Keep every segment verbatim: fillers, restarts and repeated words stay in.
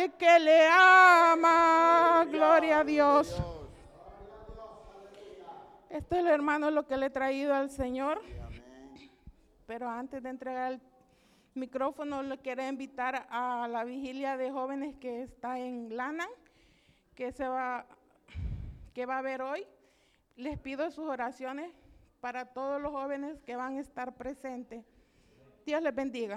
Padre que le ama. Gloria a Dios. Esto es, el hermano, lo que le he traído al Señor. Pero antes de entregar el micrófono, le quiero invitar a la vigilia de jóvenes que está en Lana, que se va, que va a haber hoy. Les pido sus oraciones para todos los jóvenes que van a estar presentes. Dios les bendiga.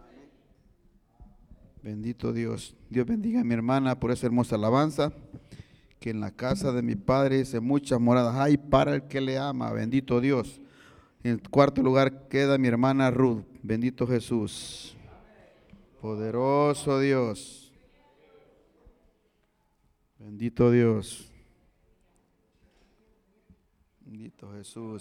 Bendito Dios. Dios bendiga a mi hermana por esa hermosa alabanza. Que en la casa de mi Padre dice muchas moradas hay para el que le ama. Bendito Dios. En el cuarto lugar queda mi hermana Ruth. Bendito Jesús. Poderoso Dios. Bendito Dios. Bendito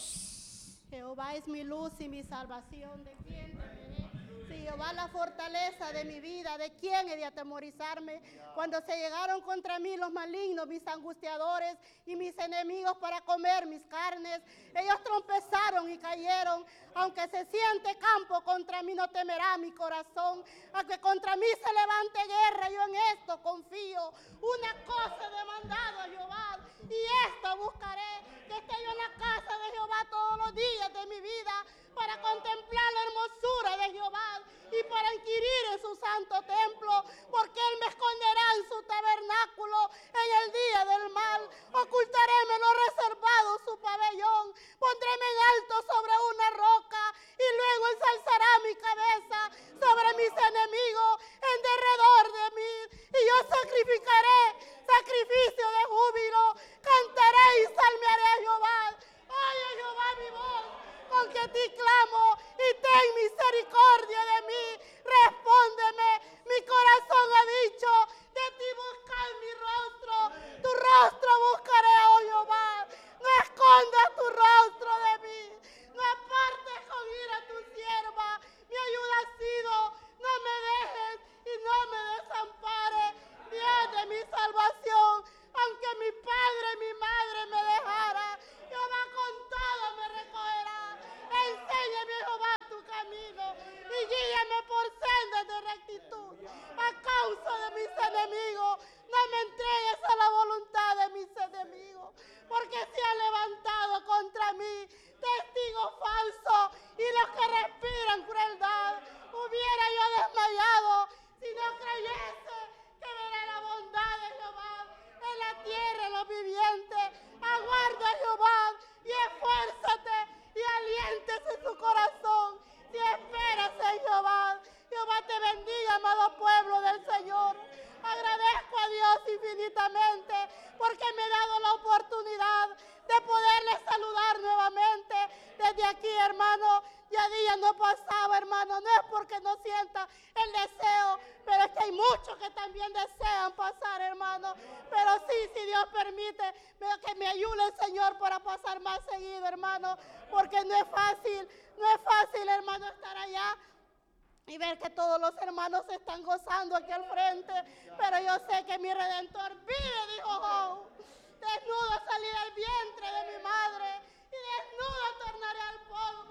Jesús. Jehová es mi luz y mi salvación, ¿de quién temeré? Si Jehová es la fortaleza de mi vida, ¿de quién he de atemorizarme? Cuando se llegaron contra mí los malignos, mis angustiadores y mis enemigos para comer mis carnes, ellos tropezaron y cayeron. Aunque se siente campo contra mí, no temerá mi corazón. Aunque contra mí se levante guerra, yo en esto confío. Una cosa he demandado a Jehová y esto buscaré, que esté yo en la casa de Jehová todos los días de mi vida, para contemplar la hermosura de Jehová y para inquirir en su santo templo, porque Él me esconderá en su tabernáculo en el día del mal. Ocultaréme en lo reservado su pabellón, pondréme en alto sobre una roca y luego ensalzará mi cabeza sobre mis enemigos en derredor de mí, y yo sacrificaré sacrificio de júbilo, cantaré y salmearé a Jehová. Oye, Jehová, mi voz, con que a ti clamo, y ten misericordia de mí. Respóndeme, mi corazón ha dicho, de ti buscar mi rostro, tu rostro buscaré, oh Jehová. No escondas tu rostro de mí, no apartes con ira tu sierva. Mi ayuda ha sido, no me dejes y no me desampares, Dios de mi salvación. Aunque mi padre y mi madre me dejara, Jehová con todo me recogerá. Enséñame, Jehová, tu camino y guíame por sendas de rectitud a causa de mis enemigos. No me entregues a la voluntad de mis enemigos, porque se han levantado contra mí testigos falsos y los que respiran crueldad. Hubiera yo desmayado si no creyese que veré la bondad de Jehová en la tierra de los vivientes. Aguarda a Jehová y esfuérzate y aliéntese su corazón si esperas en Jehová. Jehová te bendiga, amado pueblo del Señor. Agradezco a Dios infinitamente porque me ha dado la oportunidad de poderles saludar nuevamente desde aquí, hermano. Ya días no pasaba, hermano, no es porque no sienta el deseo, pero es que hay muchos que también desean pasar, hermano. Pero sí, si Dios permite, que me ayude el Señor para pasar más seguido, hermano, porque no es fácil, no es fácil, hermano, estar allá y ver que todos los hermanos se están gozando aquí al frente, pero yo sé que mi Redentor vive, dijo Job. Desnudo salí del vientre de mi madre y desnudo tornaré al polvo.